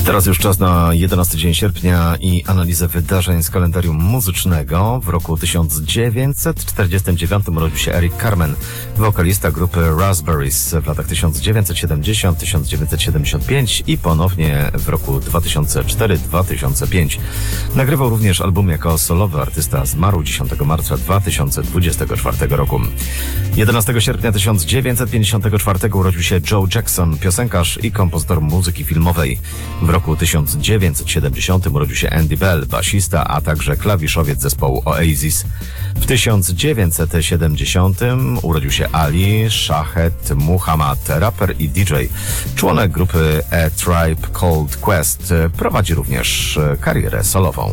Teraz już czas na 11 dzień sierpnia i analizę wydarzeń z kalendarium muzycznego. W roku 1949 urodził się Eric Carmen, wokalista grupy Raspberries w latach 1970-1975 i ponownie w roku 2004-2005. Nagrywał również album jako solowy artysta, zmarł 10 marca 2024 roku. 11 sierpnia 1954 urodził się Joe Jackson, piosenkarz i kompozytor muzyki filmowej. W roku 1970 urodził się Andy Bell, basista, a także klawiszowiec zespołu Oasis. W 1970 urodził się Ali Shaheed Muhammad, raper i DJ. Członek grupy A Tribe Called Quest, prowadzi również karierę solową.